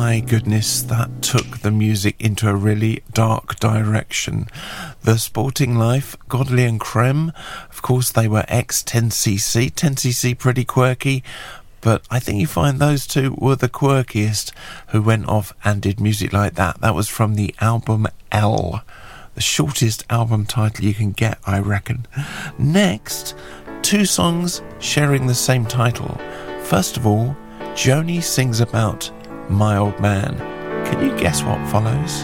My goodness, that took the music into a really dark direction. The Sporting Life, Godley and Creme, of course they were ex-10cc. 10cc pretty quirky, but I think you find those two were the quirkiest who went off and did music like that. That was from the album L, the shortest album title you can get, I reckon. Next, two songs sharing the same title. First of all, Joni sings about My Old Man. Can you guess what follows?